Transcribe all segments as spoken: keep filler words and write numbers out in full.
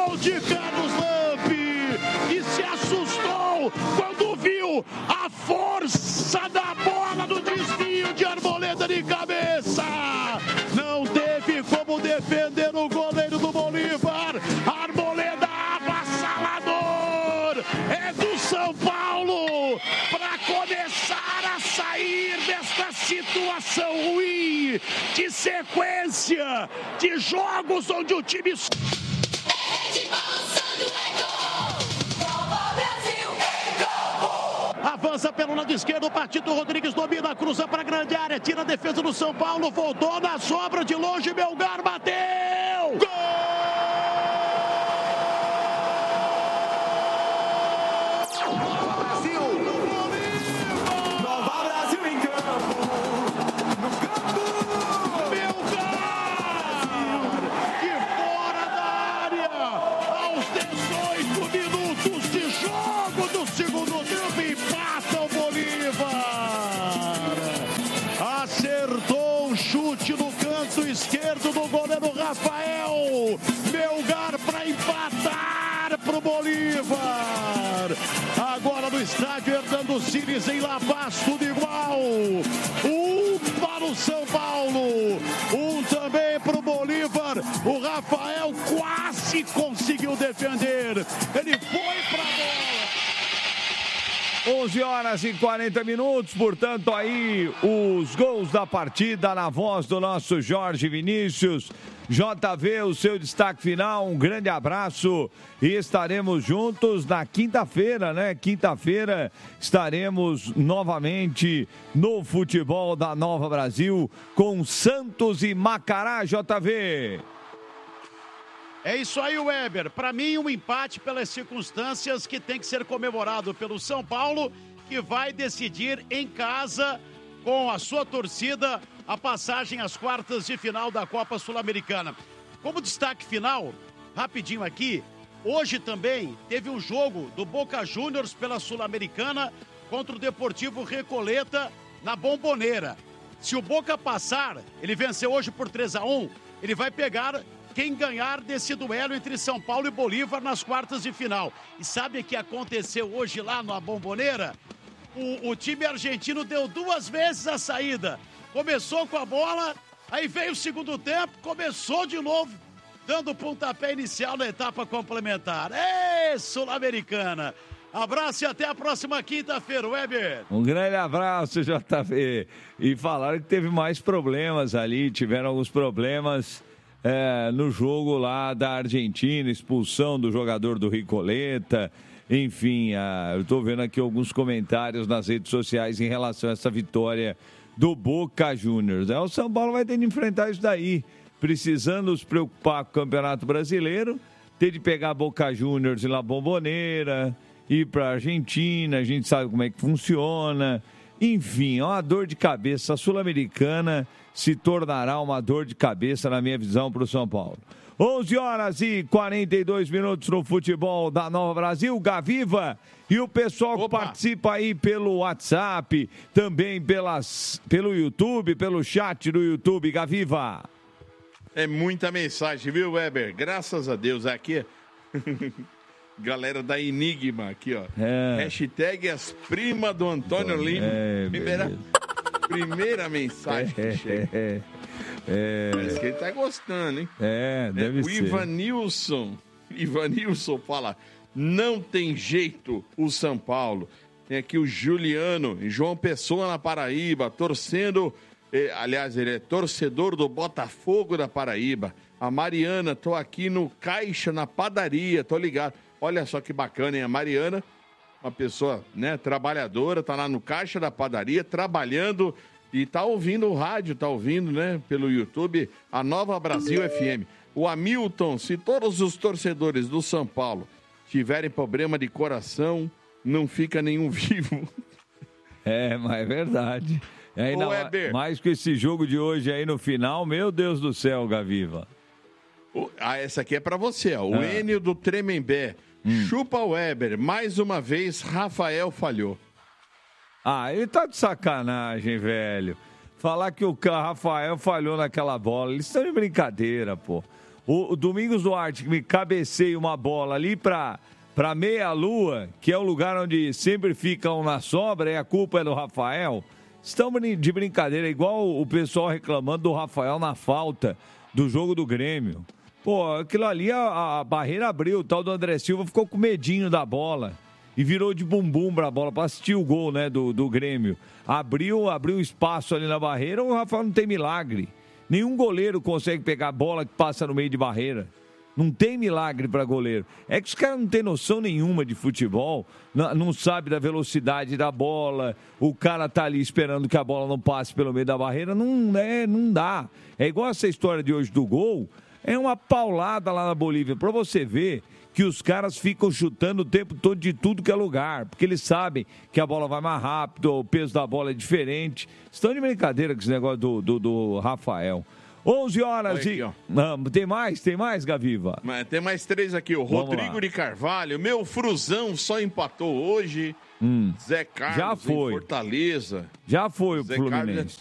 gol de Carlos Lampe, e se assustou quando viu a força da bola no desvio de Arboleda de cabeça. Não teve como defender o goleiro do Bolívar. Arboleda avassalador. É do São Paulo para começar a sair desta situação ruim de sequência de jogos onde o time... Avança pelo lado esquerdo, o Partido Rodrigues domina, cruza para a grande área, tira a defesa do São Paulo, voltou na sobra de longe, Melgar bateu! Gol! Esquerdo do goleiro Rafael, Melgar para empatar pro Bolívar. Agora no estádio Hernando Siles em La Paz, tudo igual. Um para o São Paulo, um também pro Bolívar. O Rafael quase conseguiu defender. Ele foi pra bola. onze horas e quarenta minutos, portanto, aí os gols da partida na voz do nosso Jorge Vinícius. J V, o seu destaque final, um grande abraço e estaremos juntos na quinta-feira, né? Quinta-feira estaremos novamente no futebol da Nova Brasil com Santos e Macará, J V. É isso aí, Weber. Para mim, um empate pelas circunstâncias que tem que ser comemorado pelo São Paulo, que vai decidir em casa, com a sua torcida, a passagem às quartas de final da Copa Sul-Americana. Como destaque final, rapidinho aqui, hoje também teve um jogo do Boca Juniors pela Sul-Americana contra o Deportivo Recoleta na Bombonera. Se o Boca passar, ele venceu hoje por três a um, ele vai pegar quem ganhar desse duelo entre São Paulo e Bolívar nas quartas de final. E sabe o que aconteceu hoje lá na Bombonera? O, o time argentino deu duas vezes a saída. Começou com a bola, aí veio o segundo tempo, começou de novo, dando o pontapé inicial na etapa complementar. Ê, Sul-Americana! Abraço e até a próxima quinta-feira, Weber. Um grande abraço, J V. E falaram que teve mais problemas ali, tiveram alguns problemas... É, no jogo lá da Argentina, expulsão do jogador do Recoleta, enfim, a, eu estou vendo aqui alguns comentários nas redes sociais em relação a essa vitória do Boca Juniors. É, o São Paulo vai ter de enfrentar isso daí, precisando se preocupar com o Campeonato Brasileiro, ter de pegar Boca Juniors e La Bombonera, ir para a Argentina, a gente sabe como é que funciona, enfim, é uma dor de cabeça. A Sul-Americana se tornará uma dor de cabeça, na minha visão, para o São Paulo. onze horas e quarenta e dois minutos no futebol da Nova Brasil, Gaviva, e o pessoal que Opa. participa aí pelo WhatsApp, também pelas, pelo YouTube, pelo chat do YouTube, Gaviva. É muita mensagem, viu, Weber? Graças a Deus, aqui... Galera da Enigma aqui, ó. É. Hashtag as primas do Antônio Lima. É, primeira, primeira mensagem que chega. É, é, Parece que ele tá gostando, hein? é, deve é, o ser. Ivanilson, Ivanilson fala, não tem jeito o São Paulo. Tem aqui o Juliano, em João Pessoa, na Paraíba, torcendo, eh, aliás, ele é torcedor do Botafogo da Paraíba. A Mariana, tô aqui no caixa, na padaria, tô ligado. Olha só que bacana, hein? A Mariana, uma pessoa, né, trabalhadora, tá lá no caixa da padaria, trabalhando e tá ouvindo o rádio, tá ouvindo, né, pelo YouTube, a Nova Brasil F M. O Hamilton, se todos os torcedores do São Paulo tiverem problema de coração, não fica nenhum vivo. É, mas é verdade. E ainda Ô, Weber. mais com esse jogo de hoje aí no final, meu Deus do céu, Gaviva. O- Ah, essa aqui é pra você, ó. O Ah. Enio do Tremembé. Hum. Chupa Weber. Mais uma vez, Rafael falhou. Ah, ele tá de sacanagem, velho. Falar que o Ca- Rafael falhou naquela bola. Eles estão de brincadeira, pô. O, o Domingos Duarte que me cabeceia uma bola ali para para meia-lua, que é o lugar onde sempre ficam na sobra, e a culpa é do Rafael. Estão de brincadeira, igual o pessoal reclamando do Rafael na falta do jogo do Grêmio. Pô, aquilo ali, a, a barreira abriu, o tal do André Silva ficou com medinho da bola e virou de bumbum pra bola, pra assistir o gol, né, do, do Grêmio. Abriu, abriu espaço ali na barreira, o Rafael não tem milagre. Nenhum goleiro consegue pegar a bola que passa no meio de barreira. Não tem milagre para goleiro. É que os caras não têm noção nenhuma de futebol, não, não sabe da velocidade da bola, o cara tá ali esperando que a bola não passe pelo meio da barreira, não, é, não dá. É igual essa história de hoje do gol, é uma paulada lá na Bolívia, para você ver que os caras ficam chutando o tempo todo de tudo que é lugar, porque eles sabem que a bola vai mais rápido, o peso da bola é diferente. Estão de brincadeira com esse negócio do, do, do Rafael. onze horas aqui, e... ó. Não, tem mais? Tem mais, Gaviva? Mas tem mais três aqui. O Vamos Rodrigo lá. de Carvalho. Meu Fruzão só empatou hoje. Hum. Zé Carlos Já foi. em Fortaleza. Já foi o Zé Fluminense. Carlos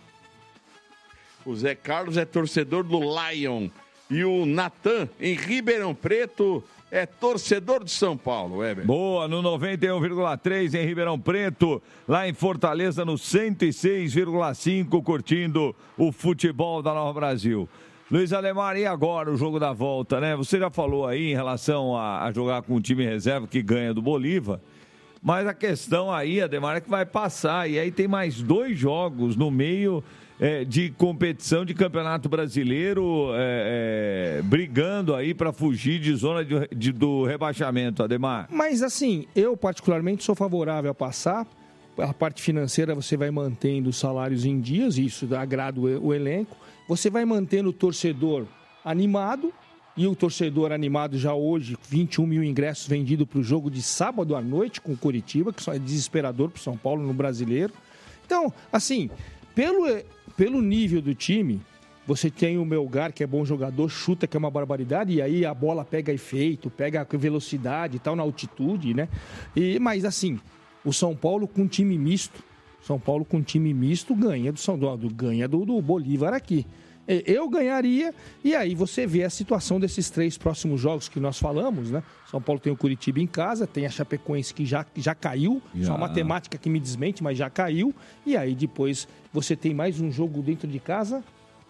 é... O Zé Carlos é torcedor do Lion. E o Natan, em Ribeirão Preto, é torcedor de São Paulo, Weber. Boa, no noventa e um vírgula três em Ribeirão Preto, lá em Fortaleza no cento e seis vírgula cinco, curtindo o futebol da Nova Brasil. Luiz Ademar, e agora o jogo da volta, né? Você já falou aí em relação a, a jogar com o time reserva que ganha do Bolívar, mas a questão aí, Ademar, é que vai passar, e aí tem mais dois jogos no meio... É, de competição de Campeonato Brasileiro, é, é, brigando aí para fugir de zona de, de, do rebaixamento, Ademar. Mas assim, eu particularmente sou favorável a passar. A parte financeira você vai mantendo os salários em dias, isso agrada o, o elenco. Você vai mantendo o torcedor animado, e o torcedor animado já hoje, vinte e um mil ingressos vendidos para o jogo de sábado à noite com o Coritiba, que só é desesperador para o São Paulo no Brasileiro. Então, assim, pelo... Pelo nível do time, você tem o Melgar, que é bom jogador, chuta, que é uma barbaridade, e aí a bola pega efeito, pega velocidade e tal, na altitude, né? E, mas assim, o São Paulo com time misto, São Paulo com time misto ganha do São Paulo, ganha do, do Bolívar aqui. Eu ganharia, e aí você vê a situação desses três próximos jogos que nós falamos, né? São Paulo tem o Coritiba em casa, tem a Chapecoense que já, já caiu, já. Só a matemática que me desmente, mas já caiu. E aí depois você tem mais um jogo dentro de casa.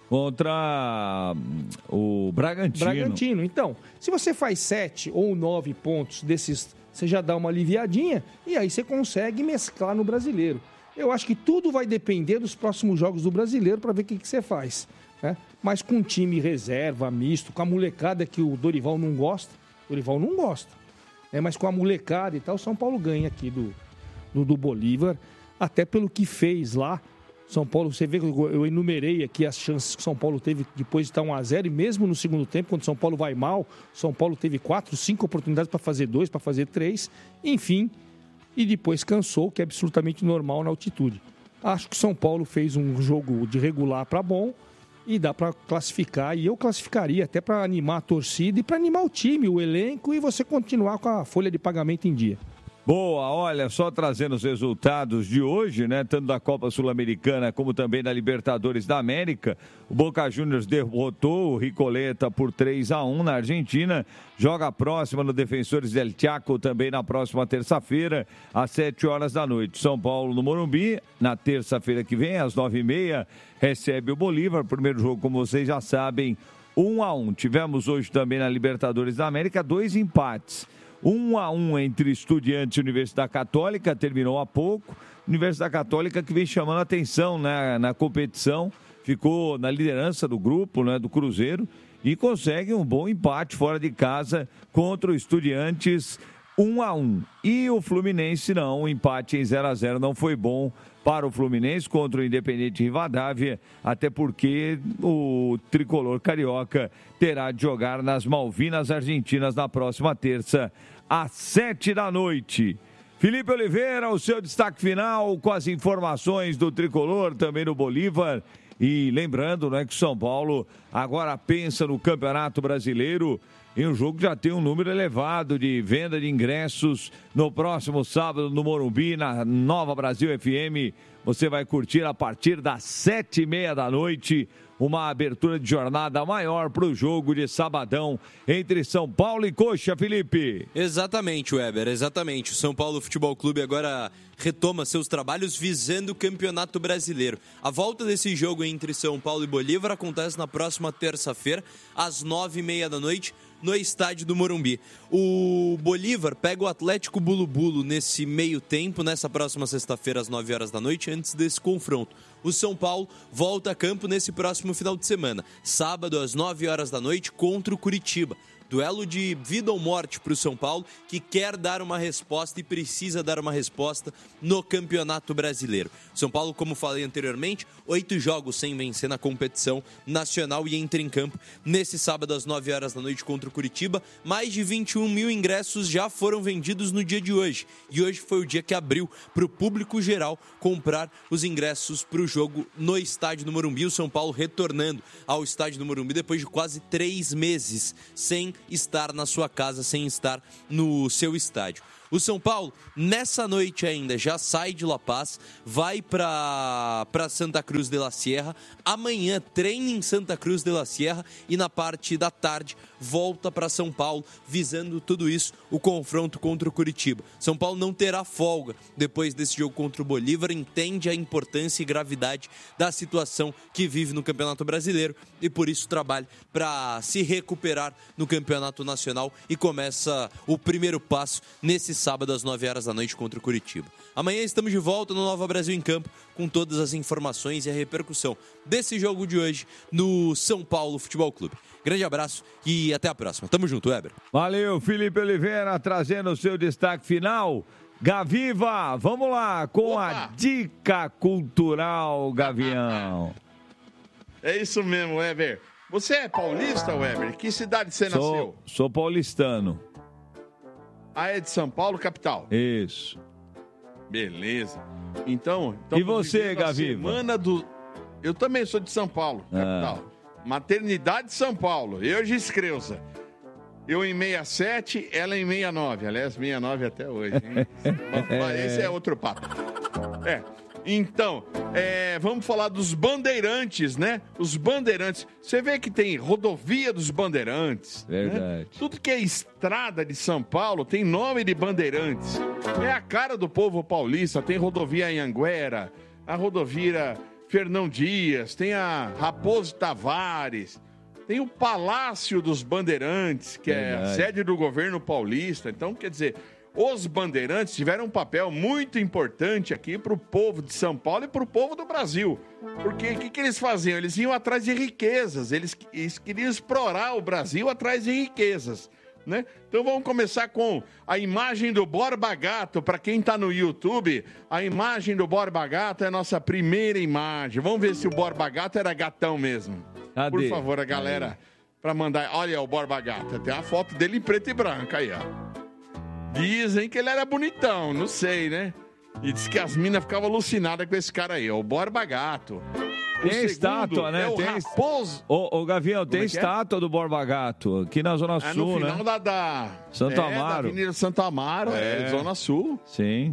Contra o Bragantino. Bragantino. Então, se você faz sete ou nove pontos desses, você já dá uma aliviadinha e aí você consegue mesclar no Brasileiro. Eu acho que tudo vai depender dos próximos jogos do Brasileiro para ver o que, que você faz. Né? Mas com time reserva, misto, com a molecada que o Dorival não gosta, o Dorival não gosta, né? Mas com a molecada e tal, São Paulo ganha aqui do, do, do Bolívar, até pelo que fez lá. São Paulo, você vê que eu enumerei aqui as chances que São Paulo teve depois de estar um a zero, e mesmo no segundo tempo, quando São Paulo vai mal, São Paulo teve quatro, cinco oportunidades para fazer dois, para fazer três, enfim, e depois cansou, que é absolutamente normal na altitude. Acho que São Paulo fez um jogo de regular para bom, e dá para classificar, e eu classificaria até para animar a torcida e para animar o time, o elenco, e você continuar com a folha de pagamento em dia. Boa, olha, só trazendo os resultados de hoje, né, tanto da Copa Sul-Americana como também da Libertadores da América. O Boca Juniors derrotou o Ricoleta por três a um na Argentina, joga a próxima no Defensores del Chaco também na próxima terça-feira, às sete horas da noite. São Paulo no Morumbi, na terça-feira que vem, às nove e meia, recebe o Bolívar. Primeiro jogo, como vocês já sabem, um a um. Tivemos hoje também na Libertadores da América dois empates. Um a um entre Estudiantes e Universidade Católica, terminou há pouco. Universidade Católica que vem chamando a atenção, né, na competição, ficou na liderança do grupo, né, do Cruzeiro, e consegue um bom empate fora de casa contra o Estudiantes, um a um. E o Fluminense não, o empate em zero a zero não foi bom para o Fluminense contra o Independente Rivadavia, até porque o tricolor carioca terá de jogar nas Malvinas Argentinas na próxima terça, às sete da noite. Felipe Oliveira, o seu destaque final com as informações do tricolor, também do Bolívar. E lembrando, né, que o São Paulo agora pensa no Campeonato Brasileiro em um jogo que já tem um número elevado de venda de ingressos. No próximo sábado, no Morumbi, na Nova Brasil F M, você vai curtir a partir das sete e meia da noite, uma abertura de jornada maior para o jogo de sabadão entre São Paulo e Coxa, Felipe. Exatamente, Weber, exatamente. O São Paulo Futebol Clube agora retoma seus trabalhos visando o Campeonato Brasileiro. A volta desse jogo entre São Paulo e Bolívar acontece na próxima terça-feira, às nove e meia da noite, no estádio do Morumbi. O Bolívar pega o Atlético Bulu-Bulu nesse meio tempo, nessa próxima sexta-feira, às nove horas da noite, antes desse confronto. O São Paulo volta a campo nesse próximo final de semana, sábado, às nove horas da noite, contra o Curitiba. Duelo de vida ou morte para o São Paulo, que quer dar uma resposta e precisa dar uma resposta no Campeonato Brasileiro. São Paulo, como falei anteriormente, oito jogos sem vencer na competição nacional e entra em campo nesse sábado às nove horas da noite contra o Curitiba. Mais de vinte e um mil ingressos já foram vendidos no dia de hoje. E hoje foi o dia que abriu para o público geral comprar os ingressos para o jogo no estádio do Morumbi. O São Paulo retornando ao estádio do Morumbi depois de quase três meses sem estar na sua casa, sem estar no seu estádio. O São Paulo, nessa noite ainda, já sai de La Paz, vai para Santa Cruz de la Sierra, amanhã treina em Santa Cruz de la Sierra e na parte da tarde volta para São Paulo, visando tudo isso, o confronto contra o Curitiba. São Paulo não terá folga depois desse jogo contra o Bolívar, entende a importância e gravidade da situação que vive no Campeonato Brasileiro e por isso trabalha para se recuperar no Campeonato Nacional e começa o primeiro passo nesse sábado às nove horas da noite contra o Curitiba. Amanhã estamos de volta no Nova Brasil em Campo com todas as informações e a repercussão desse jogo de hoje no São Paulo Futebol Clube. Grande abraço e até a próxima. Tamo junto, Weber. Valeu, Felipe Oliveira, trazendo o seu destaque final. Gaviva, vamos lá com Opa. a dica cultural, Gavião. É isso mesmo, Weber. Você é paulista, Weber? Que cidade você sou, nasceu? Sou paulistano. Ah, é de São Paulo, capital? Isso. Beleza. Então, então e você, Gaviva? Semana do... Eu também sou de São Paulo, capital. Ah. Maternidade de São Paulo. Eu, Gis Creuza. Eu em sessenta e sete, ela em sessenta e nove. Aliás, sessenta e nove até hoje, hein? Esse é outro papo. É. Então, é, vamos falar dos bandeirantes, né? Os bandeirantes. Você vê que tem rodovia dos bandeirantes. Verdade. Né? Tudo que é estrada de São Paulo tem nome de bandeirantes. É a cara do povo paulista. Tem rodovia Anhanguera, a rodovia Fernão Dias, tem a Raposo Tavares, tem o Palácio dos Bandeirantes, que Verdade. é a sede do governo paulista. Então, quer dizer... Os bandeirantes tiveram um papel muito importante aqui para o povo de São Paulo e para o povo do Brasil. Porque o que, que eles faziam? Eles iam atrás de riquezas, eles, eles queriam explorar o Brasil atrás de riquezas. Né? Então vamos começar com a imagem do Borba Gato. Para quem está no YouTube, a imagem do Borba Gato é a nossa primeira imagem. Vamos ver se o Borba Gato era gatão mesmo. Cadê? Por favor, a galera, para mandar... Olha o Borba Gato, tem a foto dele em preto e branco aí, ó. Dizem que ele era bonitão, não sei, né? E diz que as minas ficavam alucinadas com esse cara aí, ó, o Borba Gato. O tem estátua, né? É o tem Raposo. Ô, ô Gavião, tem estátua é? do Borba Gato aqui na Zona é, Sul, no final né? Da, da... Santo é, Amaro. Da Avenida Santo Amaro, é. é, Zona Sul. Sim.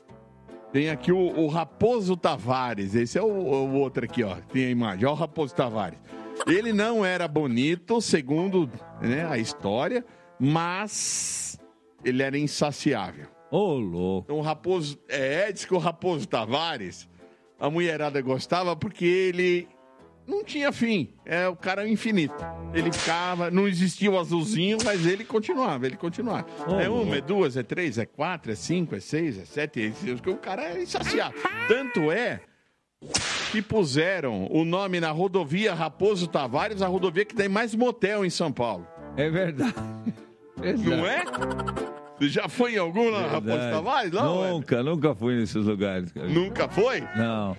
Tem aqui o, o Raposo Tavares, esse é o, o outro aqui, ó, tem a imagem, ó o Raposo Tavares. Ele não era bonito, segundo né, a história, mas... ele era insaciável. Ô, oh, louco. Então, o Raposo... É, diz que o Raposo Tavares, a mulherada gostava porque ele não tinha fim. É o cara infinito. Ele ficava... Não existia o azulzinho, mas ele continuava, ele continuava. Oh, é uma, é duas, é três, é quatro, é cinco, é seis, é sete... É, o cara é insaciável. Tanto é que puseram o nome na rodovia Raposo Tavares, a rodovia que tem mais motel em São Paulo. É verdade. Verdade. Não é? Você já foi em algum na Raposo Tavares? Não, nunca, é? nunca fui nesses lugares. Cara. Nunca foi? Não.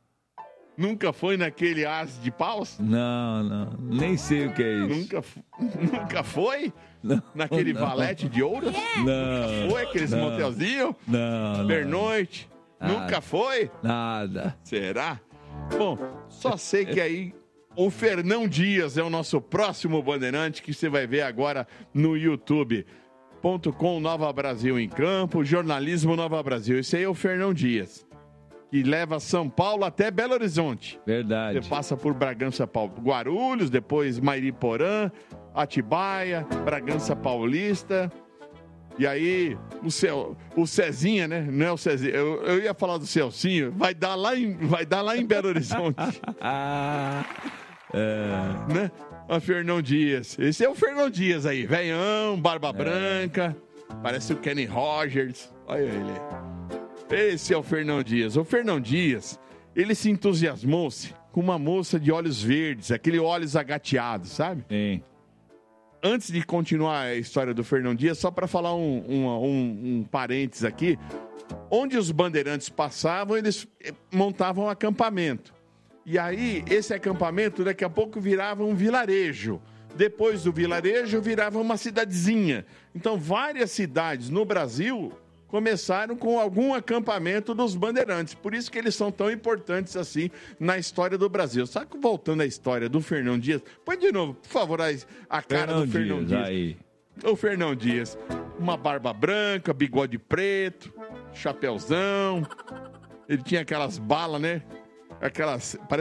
Nunca foi naquele As de Paus? Não, não. Nem sei o que é isso. Nunca, nunca foi? Não, naquele não. Valete de Ouros? Não. Foi aqueles não. motelzinhos? Não, Pernoite? Nada. Nunca foi? Nada. Será? Bom, só sei que aí O Fernão Dias é o nosso próximo bandeirante que você vai ver agora no YouTube. Ponto com Nova Brasil em Campo, Jornalismo Nova Brasil. Esse aí é o Fernão Dias, que leva São Paulo até Belo Horizonte. Verdade. Você passa por Bragança, Paulo, Guarulhos, depois Mairiporã, Atibaia, Bragança Paulista. E aí, o, Cel, o Cezinha, né? Não é o Cezinha. Eu, eu ia falar do Celcinho. Vai dar lá em, vai dar lá em Belo Horizonte. ah, é... Né? O Fernão Dias. Esse é o Fernão Dias aí. Velhão, barba é. branca. Parece o Kenny Rogers. Olha ele. Esse é o Fernão Dias. O Fernão Dias, ele se entusiasmou-se com uma moça de olhos verdes. Aquele olhos agateados, sabe? Sim. Antes de continuar a história do Fernão Dias, só para falar um, um, um, um parênteses aqui, onde os bandeirantes passavam, eles montavam um acampamento. E aí, esse acampamento, daqui a pouco, virava um vilarejo. Depois do vilarejo, virava uma cidadezinha. Então, várias cidades no Brasil começaram com algum acampamento dos bandeirantes. Por isso que eles são tão importantes assim na história do Brasil. Só que voltando à história do Fernão Dias, põe de novo, por favor, a cara Fernão do Fernão Dias. Dias. Aí. O Fernão Dias, uma barba branca, bigode preto, chapéuzão. Ele tinha aquelas balas, né? Aquelas...